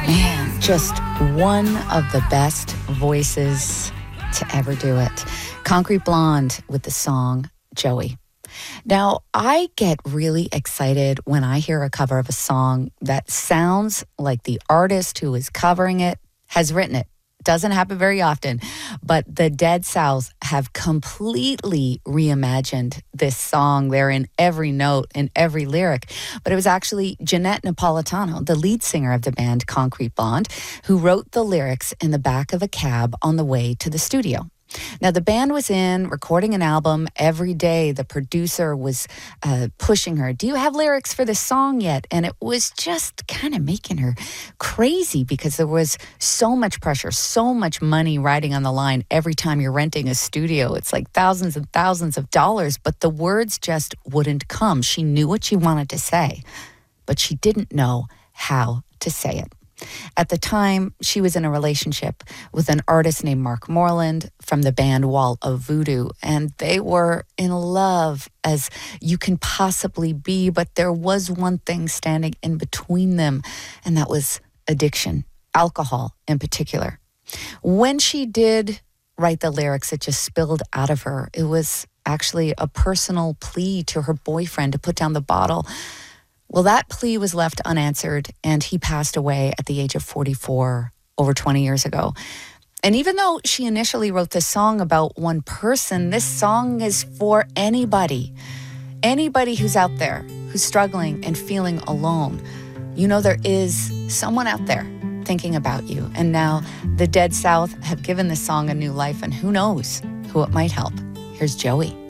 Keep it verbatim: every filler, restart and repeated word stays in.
Man, just one of the best voices to ever do it. Concrete Blonde with the song Joey. Now, I get really excited when I hear a cover of a song that sounds like the artist who is covering it has written it. Doesn't happen very often, but the Dead South have completely reimagined this song. They're in every note, in every lyric. But it was actually Jeanette Napolitano, the lead singer of the band Concrete Blonde, who wrote the lyrics in the back of a cab on the way to the studio. Now, the band was in recording an album every day. The producer was uh, pushing her, do you have lyrics for this song yet? And it was just kind of making her crazy because there was so much pressure, so much money riding on the line every time you're renting a studio. It's like thousands and thousands of dollars, but the words just wouldn't come. She knew what she wanted to say, but she didn't know how to say it. At the time, she was in a relationship with an artist named Mark Moreland from the band Wall of Voodoo, and they were in love as you can possibly be, but there was one thing standing in between them, and that was addiction, alcohol in particular. When she did write the lyrics, it just spilled out of her. It was actually a personal plea to her boyfriend to put down the bottle. Well, that plea was left unanswered, and he passed away at the age of forty-four, over twenty years ago. And even though she initially wrote this song about one person, this song is for anybody. Anybody who's out there, who's struggling and feeling alone. You know there is someone out there thinking about you. And now the Dead South have given this song a new life, and who knows who it might help. Here's Joey.